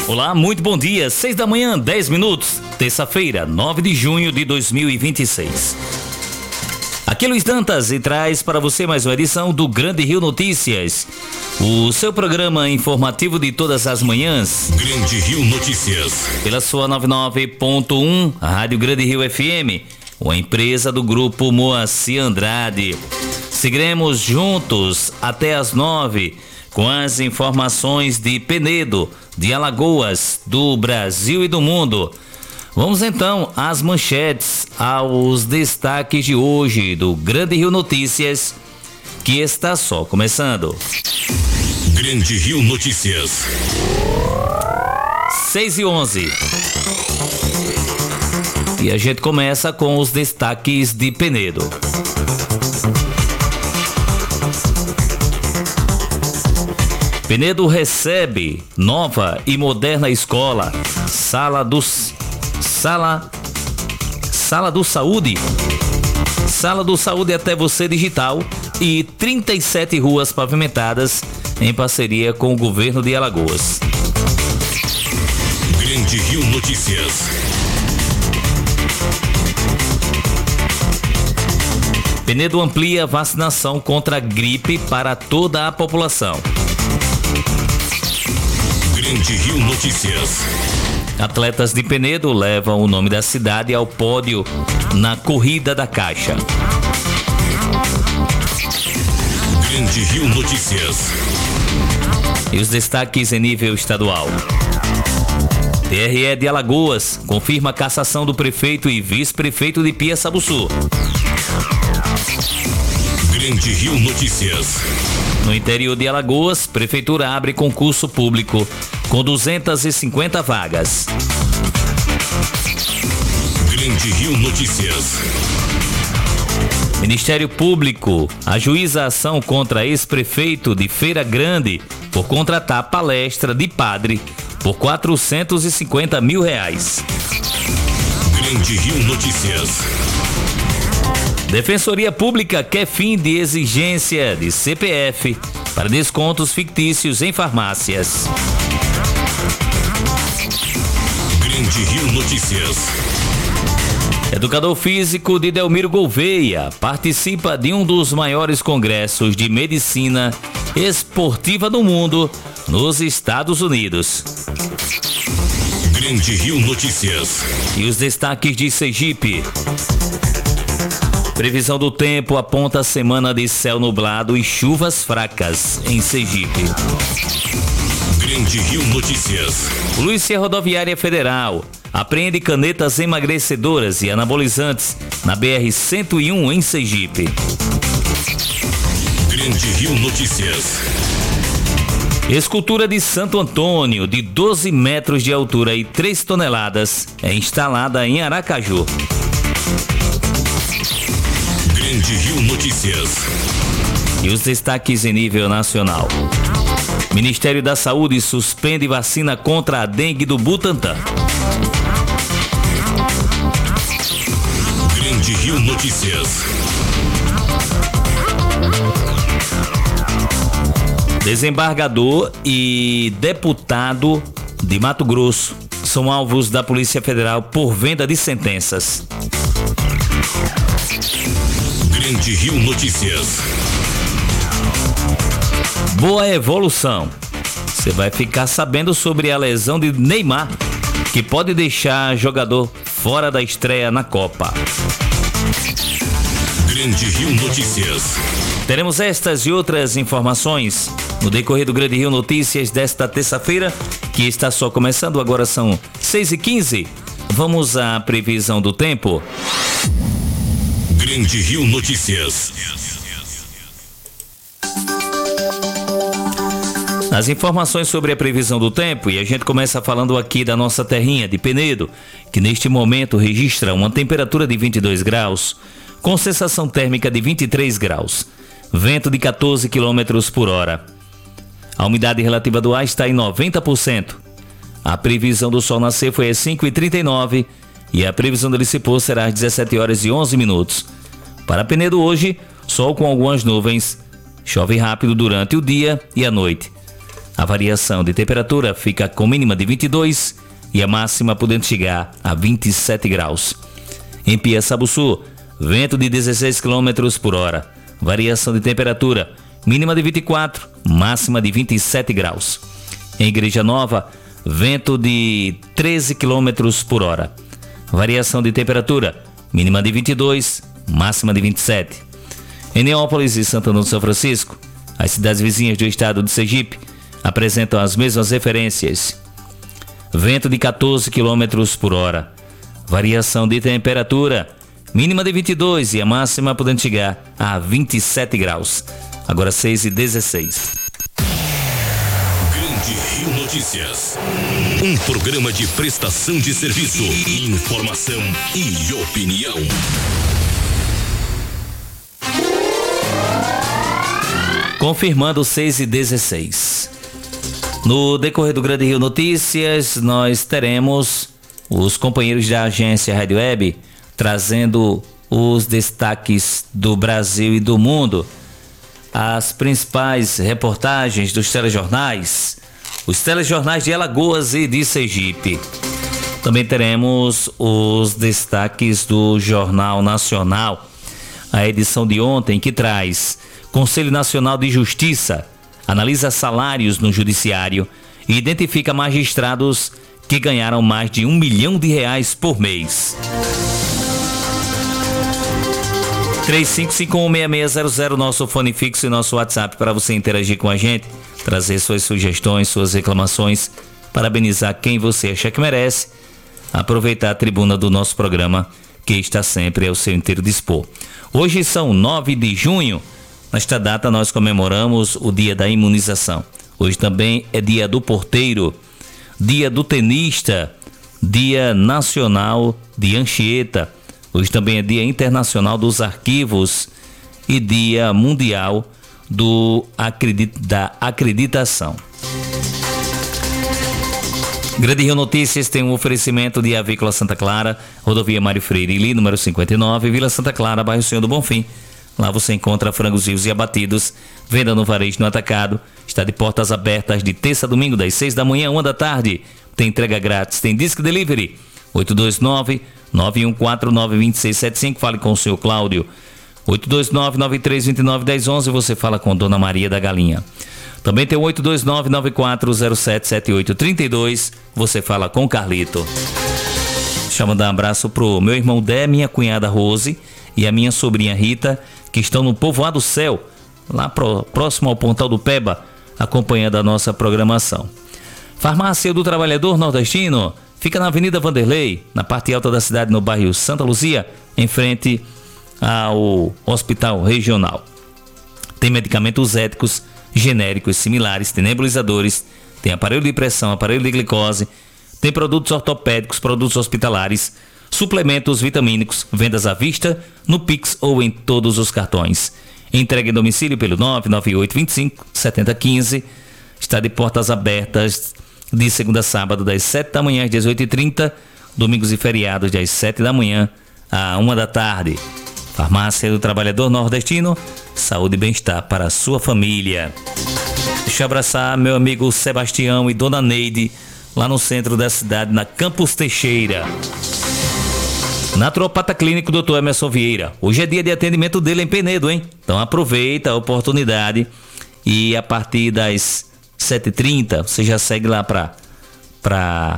Olá, muito bom dia. 6 da manhã, 10 minutos. Terça-feira, 9 de junho de 2026. Aqui é Luiz Dantas e traz para você mais uma edição do Grande Rio Notícias. O seu programa informativo de todas as manhãs. Grande Rio Notícias. Pela sua 99.1, Rádio Grande Rio FM, uma empresa do Grupo Moacir Andrade. Seguiremos juntos até as 9 com as informações de Penedo, de Alagoas, do Brasil e do mundo. Vamos então às manchetes, aos destaques de hoje do Grande Rio Notícias, que está só começando. Grande Rio Notícias. 6h11. E a gente começa com os destaques de Penedo. Penedo recebe nova e moderna escola, Sala do Saúde. Sala do Saúde até você digital e 37 ruas pavimentadas em parceria com o governo de Alagoas. Grande Rio Notícias. Penedo amplia vacinação contra a gripe para toda a população. Grande Rio Notícias. Atletas de Penedo levam o nome da cidade ao pódio na Corrida da Caixa. Grande Rio Notícias. E os destaques em nível estadual. TRE de Alagoas confirma a cassação do prefeito e vice-prefeito de Piaçabuçu. Grande Rio Notícias. No interior de Alagoas, prefeitura abre concurso público com 250 vagas. Grande Rio Notícias. Ministério Público ajuiza a ação contra ex-prefeito de Feira Grande por contratar palestra de padre por R$450 mil. Grande Rio Notícias. Defensoria Pública quer fim de exigência de CPF para descontos fictícios em farmácias. Grande Rio Notícias. Educador físico de Delmiro Gouveia participa de um dos maiores congressos de medicina esportiva do mundo nos Estados Unidos. Grande Rio Notícias. E os destaques de Sergipe. Previsão do tempo aponta a semana de céu nublado e chuvas fracas em Sergipe. Grande Rio Notícias. Polícia Rodoviária Federal apreende canetas emagrecedoras e anabolizantes na BR-101 em Sergipe. Grande Rio Notícias. Escultura de Santo Antônio de 12 metros de altura e 3 toneladas é instalada em Aracaju. Grande Rio Notícias. E os destaques em nível nacional. Ministério da Saúde suspende vacina contra a dengue do Butantan. Grande Rio Notícias. Desembargador e deputado de Mato Grosso são alvos da Polícia Federal por venda de sentenças. Grande Rio Notícias. Boa evolução. Você vai ficar sabendo sobre a lesão de Neymar, que pode deixar jogador fora da estreia na Copa. Grande Rio Notícias. Teremos estas e outras informações no decorrer do Grande Rio Notícias desta terça-feira, que está só começando. Agora são 6h15. Vamos à previsão do tempo. Grande Rio Notícias. As informações sobre a previsão do tempo, e a gente começa falando aqui da nossa terrinha de Penedo, que neste momento registra uma temperatura de 22 graus, com sensação térmica de 23 graus, vento de 14 km por hora. A umidade relativa do ar está em 90%. A previsão do sol nascer foi às 5h39 e a previsão dele se pôr será às 17h11. Para Penedo hoje, sol com algumas nuvens, chove rápido durante o dia e a noite. A variação de temperatura fica com mínima de 22 e a máxima podendo chegar a 27 graus. Em Piaçabuçu, vento de 16 km por hora. Variação de temperatura, mínima de 24, máxima de 27 graus. Em Igreja Nova, vento de 13 km por hora. Variação de temperatura, mínima de 22, máxima de 27. Em Neópolis e Santana do São Francisco, as cidades vizinhas do estado de Sergipe apresentam as mesmas referências. Vento de 14 km por hora. Variação de temperatura, mínima de 22 e a máxima podendo chegar a 27 graus. Agora 6h16. Grande Rio Notícias. Um programa de prestação de serviço, informação e opinião. Confirmando 6h16. No decorrer do Grande Rio Notícias, nós teremos os companheiros da agência Rádio Web trazendo os destaques do Brasil e do mundo, as principais reportagens dos telejornais, os telejornais de Alagoas e de Sergipe. Também teremos os destaques do Jornal Nacional, a edição de ontem que traz Conselho Nacional de Justiça, analisa salários no judiciário e identifica magistrados que ganharam mais de R$1 milhão por mês. 35516600, nosso fone fixo e nosso WhatsApp para você interagir com a gente, trazer suas sugestões, suas reclamações, parabenizar quem você acha que merece, aproveitar a tribuna do nosso programa que está sempre ao seu inteiro dispor. Hoje são 9 de junho, nesta data nós comemoramos o dia da imunização. Hoje também é dia do porteiro, dia do tenista, dia nacional de Anchieta. Hoje também é dia internacional dos arquivos e dia mundial da acreditação. Grande Rio Notícias tem um oferecimento de Avícola Santa Clara, Rodovia Mário Freire Ili, número 59, Vila Santa Clara, bairro Senhor do Bonfim. Lá você encontra frangos vivos e abatidos, venda no varejo no atacado. Está de portas abertas de terça a domingo, das 6 da manhã, 1 da tarde. Tem entrega grátis, tem disque delivery. 829-9149-2675. Fale com o seu Cláudio. 829-9329-1011. Você fala com Dona Maria da Galinha. Também tem o 829-9407-7832. Você fala com Carlito. Deixa eu mandar um abraço pro meu irmão Dé, minha cunhada Rose e a minha sobrinha Rita, que estão no Povoado Céu, lá próximo ao Pontal do Peba, acompanhando a nossa programação. Farmácia do Trabalhador Nordestino fica na Avenida Vanderlei, na parte alta da cidade, no bairro Santa Luzia, em frente ao Hospital Regional. Tem medicamentos éticos, genéricos, similares, tem nebulizadores, tem aparelho de pressão, aparelho de glicose, tem produtos ortopédicos, produtos hospitalares, suplementos vitamínicos, vendas à vista, no Pix ou em todos os cartões. Entrega em domicílio pelo 99825-7015. Está de portas abertas de segunda a sábado, das 7 da manhã às 18h30, domingos e feriados das 7 da manhã à 1 da tarde. Farmácia do Trabalhador Nordestino, saúde e bem-estar para a sua família. Deixa eu abraçar meu amigo Sebastião e Dona Neide, lá no centro da cidade, na Campos Teixeira. Naturopata Clínico Dr. Emerson Vieira. Hoje é dia de atendimento dele em Penedo, hein? Então aproveita a oportunidade e a partir das 7h30 você já segue lá pra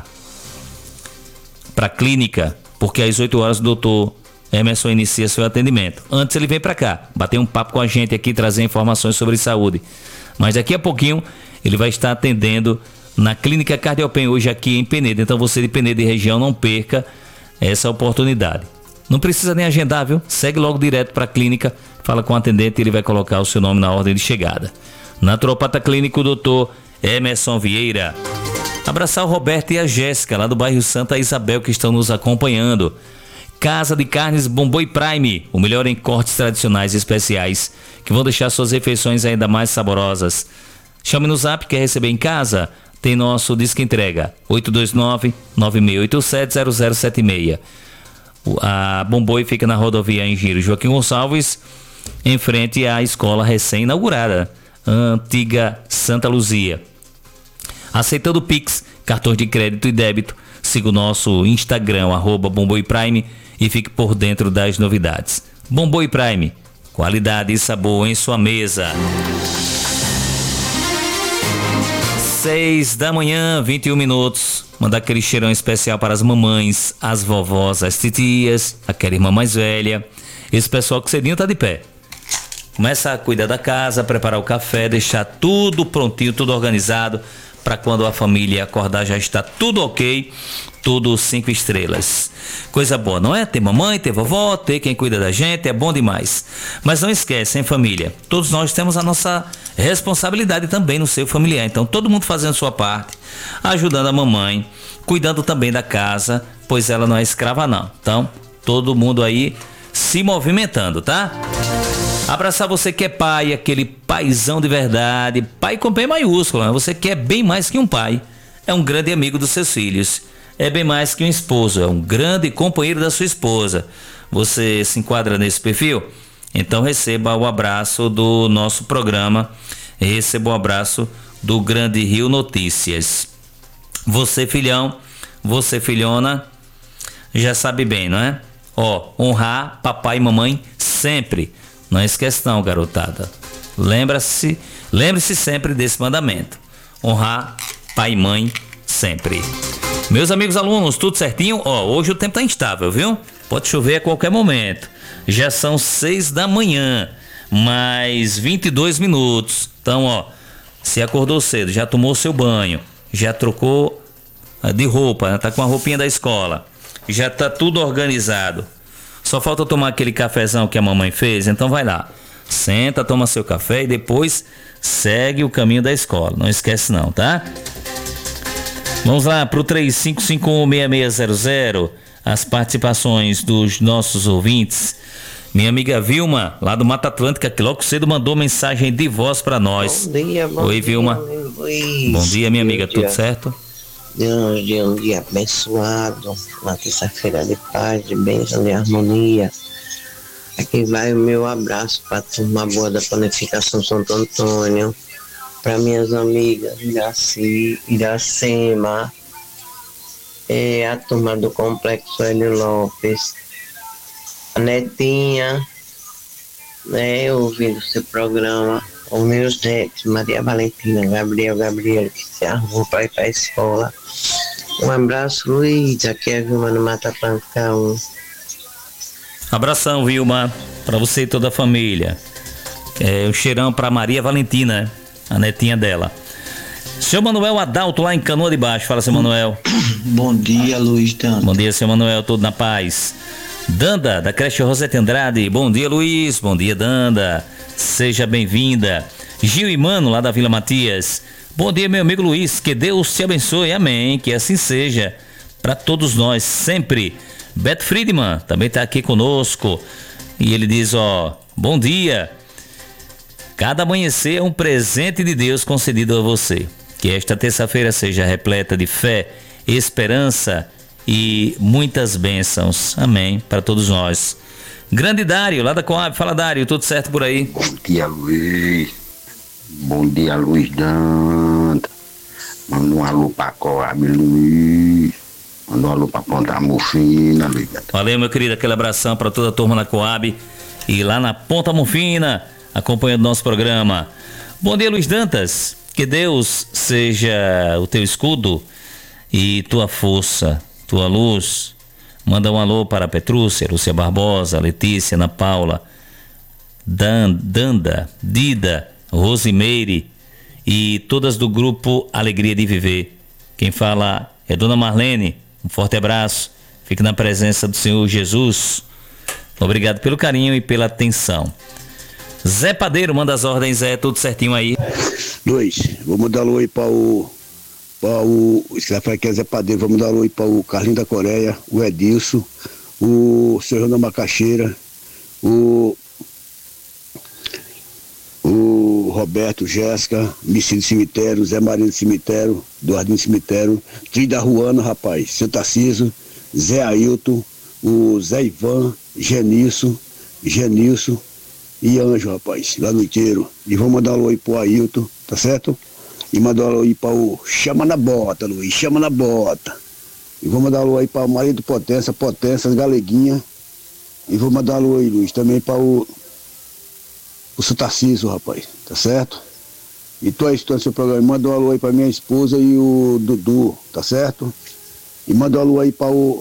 clínica, porque às 8 horas o doutor Emerson inicia seu atendimento. Antes ele vem pra cá, bater um papo com a gente aqui, trazer informações sobre saúde. Mas daqui a pouquinho ele vai estar atendendo na Clínica Cardiopen, hoje aqui em Penedo. Então você de Penedo e região, não perca essa oportunidade. Não precisa nem agendar, viu? Segue logo direto para a clínica, fala com o atendente e ele vai colocar o seu nome na ordem de chegada. Naturopata Clínico Dr. Emerson Vieira. Abraçar o Roberto e a Jéssica, lá do bairro Santa Isabel, que estão nos acompanhando. Casa de Carnes Bomboi Prime, o melhor em cortes tradicionais e especiais, que vão deixar suas refeições ainda mais saborosas. Chame no Zap, quer receber em casa? Tem nosso disco entrega, 829-9687-0076. A Bomboi fica na rodovia Engenheiro Joaquim Gonçalves, em frente à escola recém-inaugurada, a antiga Santa Luzia. aceitando Pix, cartões de crédito e débito. Siga o nosso Instagram, @Bomboiprime, e fique por dentro das novidades. Bomboi Prime, qualidade e sabor em sua mesa. 6 da manhã, 21 minutos. Mandar aquele cheirão especial para as mamães, as vovós, as titias, aquela irmã mais velha. Esse pessoal que cedinho tá de pé. Começa a cuidar da casa, preparar o café, deixar tudo prontinho, tudo organizado, para quando a família acordar já está tudo ok, tudo 5 estrelas. Coisa boa, não é? Ter mamãe, ter vovó, ter quem cuida da gente, é bom demais. Mas não esquece, hein, família? Todos nós temos a nossa responsabilidade também no seio familiar. Então, todo mundo fazendo sua parte, ajudando a mamãe, cuidando também da casa, pois ela não é escrava não. Então, todo mundo aí se movimentando, tá? Abraçar você que é pai, aquele paizão de verdade, pai com P maiúsculo, né? Você que é bem mais que um pai, é um grande amigo dos seus filhos, é bem mais que um esposo, é um grande companheiro da sua esposa. Você se enquadra nesse perfil? Então receba o abraço do nosso programa, receba o abraço do Grande Rio Notícias. Você filhão, você filhona, já sabe bem, não é? Honrar papai e mamãe sempre. Não esquece não, garotada. Lembre-se sempre desse mandamento. Honrar pai e mãe sempre. Meus amigos alunos, tudo certinho? Hoje o tempo tá instável, viu? Pode chover a qualquer momento. Já são 6 da manhã, mais 22 minutos. Então, se acordou cedo, já tomou seu banho, já trocou de roupa, né? Tá com a roupinha da escola, já tá tudo organizado. Só falta tomar aquele cafezão que a mamãe fez, então vai lá. Senta, toma seu café e depois segue o caminho da escola. Não esquece não, tá? Vamos lá pro 35516600, as participações dos nossos ouvintes. Minha amiga Vilma, lá do Mata Atlântica, que logo cedo mandou mensagem de voz para nós. Bom dia, Oi, Vilma. Luiz. Bom dia, minha amiga, tudo certo? Um dia abençoado, uma terça-feira de paz, de bênção, de harmonia. Aqui vai o meu abraço para a turma boa da Planificação Santo Antônio, para minhas amigas Iraci, Iracema, a turma do Complexo Hélio Lopes, a Netinha, ouvindo seu programa, os meus netos, Maria Valentina, Gabriel, que se arrumou para ir para a escola. Um abraço, Luiz, aqui é a Vilma no Mata Atlântica 1. Abração, Vilma, para você e toda a família. Um cheirão para Maria Valentina, a netinha dela. Seu Manuel Adalto, lá em Canoa de Baixo. Fala, seu Manuel. Bom dia, Luiz Danda. Bom dia, seu Manuel, tudo na paz. Danda, da creche Rosete Andrade. Bom dia, Luiz. Bom dia, Danda. Seja bem-vinda. Gil e Mano, lá da Vila Matias. Bom dia, meu amigo Luiz. Que Deus te abençoe. Amém. Que assim seja. Para todos nós, sempre. Beto Friedman também está aqui conosco. E ele diz, bom dia. Cada amanhecer é um presente de Deus concedido a você. Que esta terça-feira seja repleta de fé, esperança e muitas bênçãos. Amém. Para todos nós. Grande Dário, lá da Coab. Fala, Dário, tudo certo por aí? Bom dia, Luiz. Bom dia, Luiz Danta. Manda um alô pra Coab, Luiz. Manda um alô pra Ponta Mufina, Luiz Danta. Valeu, meu querido, aquele abração para toda a turma da Coab e lá na Ponta Mufina, acompanhando nosso programa. Bom dia, Luiz Dantas. Que Deus seja o teu escudo e tua força, tua luz. Manda um alô para a Petrúcia, Lúcia Barbosa, Letícia, Ana Paula, Danda, Dida, Rosimeire e todas do grupo Alegria de Viver. Quem fala é Dona Marlene. Um forte abraço. Fique na presença do Senhor Jesus. Obrigado pelo carinho e pela atenção. Zé Padeiro, manda as ordens, Zé, tudo certinho aí. Luiz, vou mandar alô aí para o que é Zé Padeiro, vamos dar alô aí para o Carlinho da Coreia, o Edilson, o Seu João da Macaxeira, o Roberto, Jéssica, Micílio Cemitério, Zé Maria do Cemitério, Eduardinho Cemitério, Trio da Ruana, rapaz, Seu Tarciso, Zé Ailton, o Zé Ivan, Genilson e Anjo, rapaz, lá no inteiro. E vamos mandar alô aí pro Ailton, tá certo? E mandar um alô aí para o Chama na Bota, Luiz, Chama na Bota. E vou mandar um alô aí para o marido Potência, Galeguinha. E vou mandar um alô aí, Luiz, também para o seu Tarcísio, rapaz, tá certo? E tô assistindo seu programa, manda um alô aí para minha esposa e o Dudu, tá certo? E manda um alô aí para o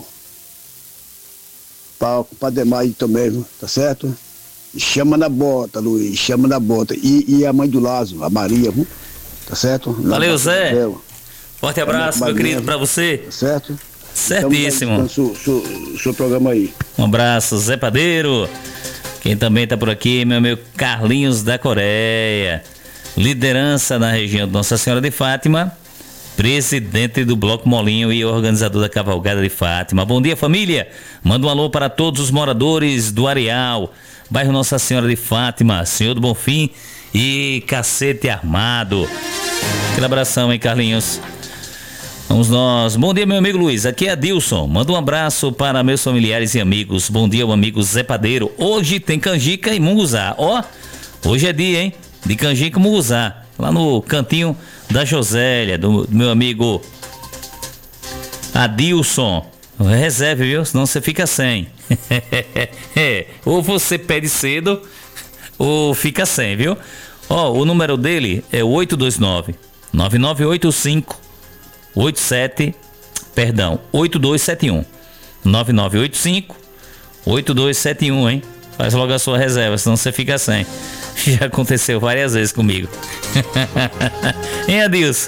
Demais também, tá certo? Chama na Bota, Luiz, Chama na Bota. E a mãe do Lázaro, a Maria, viu? Tá certo? Valeu, Zé. Forte abraço, meu querido, pra você. Tá certo? Certíssimo. Seu programa aí. Um abraço, Zé Padeiro. Quem também tá por aqui, meu amigo Carlinhos da Coreia. Liderança na região de Nossa Senhora de Fátima. Presidente do Bloco Molinho e organizador da Cavalgada de Fátima. Bom dia, família. Manda um alô para todos os moradores do Areal, bairro Nossa Senhora de Fátima, Senhor do Bonfim e Cacete Armado. Aquele abração, hein, Carlinhos? Vamos nós. Bom dia, meu amigo Luiz. Aqui é Adilson. Manda um abraço para meus familiares e amigos. Bom dia, o amigo Zé Padeiro. Hoje tem canjica e munguzá. Ó, hoje é dia, hein? De canjica e munguzá. Lá no cantinho da Josélia, do meu amigo Adilson. Reserve, viu? Senão você fica sem. Ou você pede cedo, ou fica sem, viu? Ó, o número dele é 8271, 9985, hein? Faz logo a sua reserva, senão você fica sem. Já aconteceu várias vezes comigo. Hein, Adilson?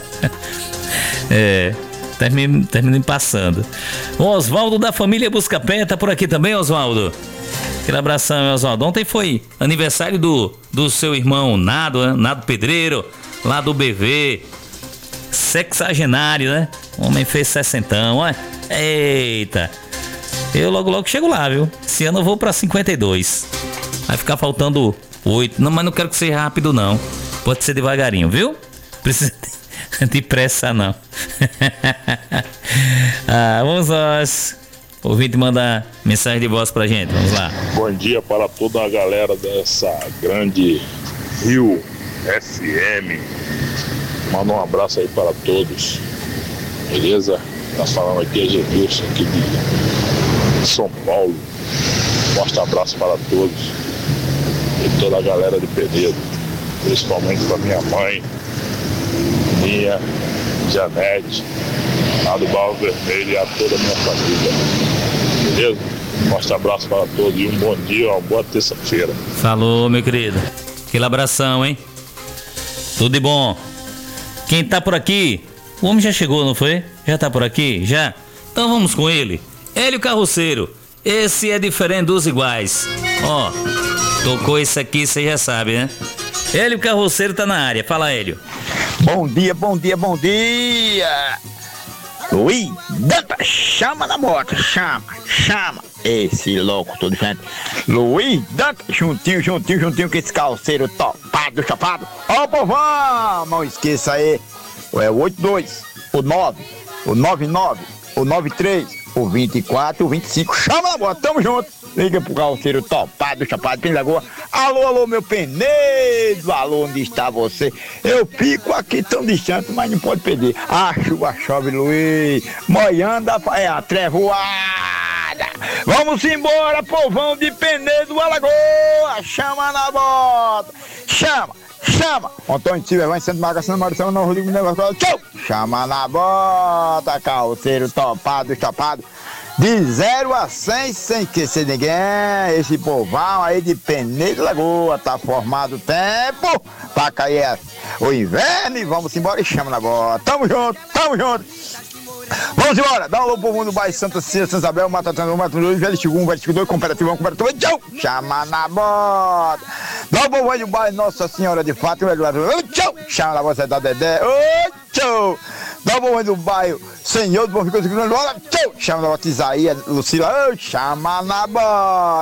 Termino passando. O Oswaldo da família Buscapé tá por aqui também, Oswaldo. Aquele abração, Oswaldo. Ontem foi aniversário do seu irmão Nado, Nado Pedreiro, lá do BV. Sexagenário, né? O homem fez 60, olha. Eita. Eu logo chego lá, viu? Esse ano eu vou pra 52. Vai ficar faltando 8. Não, mas não quero que seja rápido, não. Pode ser devagarinho, viu? Precisa de pressa, não. Vamos nós. O ouvinte manda mensagem de voz pra gente. Vamos lá. Bom dia para toda a galera dessa grande Rio FM. Manda um abraço aí para todos. Beleza? Tá falando aqui é Gedilson, aqui de São Paulo. Forte abraço para todos. E toda a galera de Penedo. Principalmente para minha mãe, minha Janete, lá do Barro Vermelho e a toda a minha família. Beleza? Forte abraço para todos e um bom dia, uma boa terça-feira. Falou, meu querido. Aquele abração, hein? Tudo de bom. Quem tá por aqui? O homem já chegou, não foi? Já tá por aqui? Já? Então vamos com ele. Hélio Carroceiro. Esse é diferente dos iguais. Ó, tocou isso aqui, você já sabe, né? Hélio Carroceiro tá na área. Fala, Hélio. Bom dia. Luiz Dantas, chama na moto, chama. Esse louco todo diferente. Luiz Dantas, juntinho com esse calceiro topado, chapado. Ó, povão, não esqueça aí. É o 82, o 9, o 99, o 93, o 24, o 25. Chama na moto, tamo junto. Liga pro calceiro topado, chapado, Pena Lagoa. Alô, meu Penedo. Alô, onde está você? Eu fico aqui tão distante, mas não pode perder. A chuva chove, Luiz. Moiando a trevoada. Vamos embora, povão de Penedo, Alagoa. Chama na bota. Chama. Antônio Silva, vai sendo Magação, Maurição, não, Rodrigo, negócio. Tchau. Chama na bota, calceiro topado, chapado. De 0 a 100, sem esquecer ninguém. Esse povão aí de Penedo, Lagoa, tá formado tempo pra cair o inverno. E vamos embora e chama na bota. Tamo junto. Vamos embora, dá um alô pro mundo do bairro Santa Cecília, São Isabel, Matatã, Matatã, Velho Chico 1, Velho Chico 2, Comparativo 1, Comparativo 2, tchau! Chama na bota! Dá um alô do bairro Nossa Senhora de Fátima, tchau! Chama na bota da Dedé, tchau! Dá um alô do bairro Senhor do Bom Fico, tchau! Chama na bota Isaías, Lucila, chama na bota!